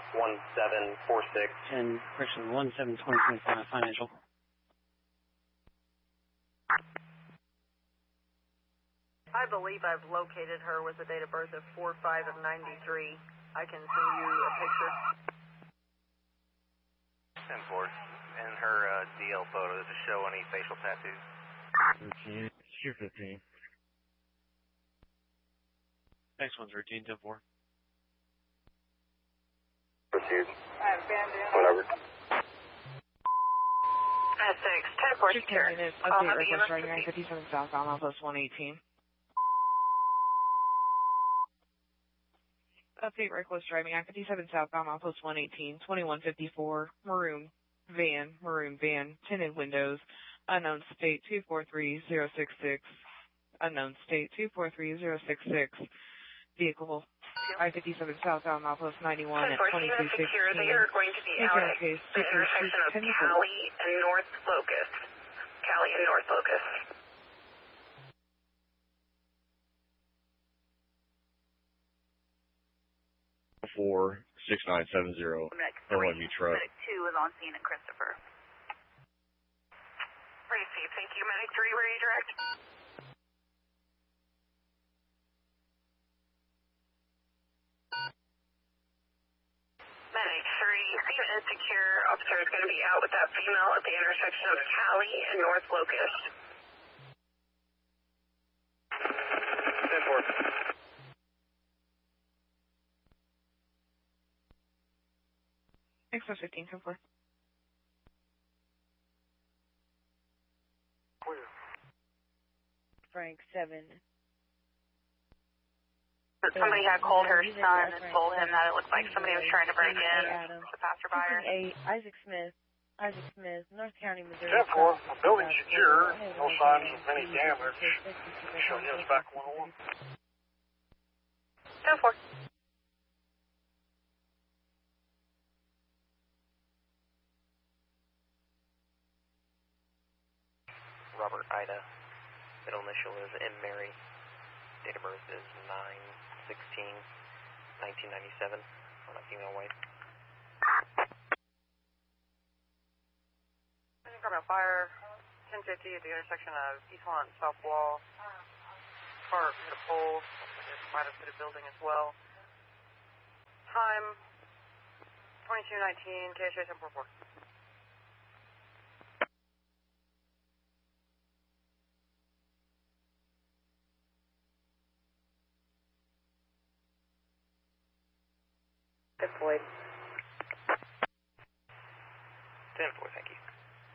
1746. 10, correction, 17-2025 financial. I believe I've located her with a date of birth of 4/5 of 93. I can send you a picture. 10-4. And her DL photo, does it show any facial tattoos? 13, Q 15. Next one's routine, 10-4. Proceed. I have bandana. Whatever. 6, 10-4 secure. Update request driving 957 southbound on post 118. Update request driving 957 southbound on post 118, 2154, maroon van, tinted windows, unknown state 243066, unknown state 243066, vehicle I-57 southbound on post 91 at 2216. They are going to be out at the intersection of Cali and North Locust. Cali and North Locust. 46970. OMU truck. Medic 2 is on scene at Christopher. Receive. Thank you. Medic 3, where are you direct? Medic 3, safe and secure. Officer is going to be out with that female at the intersection of Cali and North Locust. 10-4. Expo 15, 10-4. Frank 7. Somebody had called her son and told him that it looked like somebody was trying to break in. The passerby. 8, Isaac Smith, North County, Missouri. 10-4, building secure, no signs of any damage. Showing us back 101. 10-4. Robert Ida. Middle initial is M. Mary. Date of birth is 9/16/1997. On a female white. Incoming fire. 1050 at the intersection of East Lawn and South Wall. Car hit a pole. It might have hit a building as well. Time 22:19. KSA 1044. Deployed. 10-4, thank you.